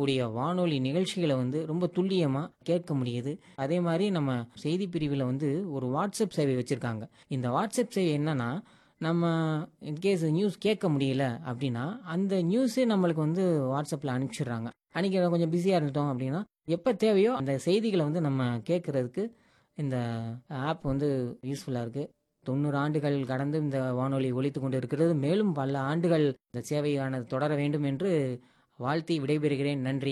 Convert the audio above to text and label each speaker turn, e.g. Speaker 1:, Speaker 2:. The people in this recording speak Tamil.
Speaker 1: ஒளிபரப்பக்கூடிய வானொலி நிகழ்ச்சிகள வந்து ரொம்ப துல்லியமா கேட்க முடியுது. அதே மாரி நம்ம செய்தி பிரிவில வந்து ஒரு வாட்ஸ்அப் சேவை வச்சிருக்காங்க. இந்த வாட்ஸ்அப் சேவை என்னன்னா, நம்ம இன்கேஸ் நியூஸ் கேட்க முடியல அப்டின்னா, அந்த நியூஸே நம்மளுக்கு வந்து வாட்ஸ்அப்ல அனுப்பிச்சுடுறாங்க. அன்னைக்கு கொஞ்சம் பிஸியா இருந்துட்டோம் அப்டின்னா, எப்ப தேவையோ அந்த செய்திகள வந்து நம்ம கேட்கறதுக்கு இந்த ஆப் வந்து யூஸ்ஃபுல்லா இருக்கு. 90 ஆண்டுகள் கடந்து இந்த வானொலி ஒலித்துக் கொண்டு இருக்கிறது. மேலும் பல ஆண்டுகள் இந்த சேவையானது தொடர வேண்டும் என்று வாழ்த்தி விடைபெறுகிறேன். நன்றி.